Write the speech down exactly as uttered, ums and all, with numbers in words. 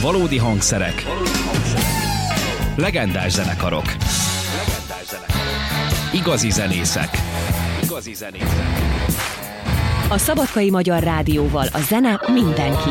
Valódi hangszerek. Legendás zenekarok. Igazi zenészek. Igazi zenészek. A Szabadkai Magyar Rádióval a zene mindenki.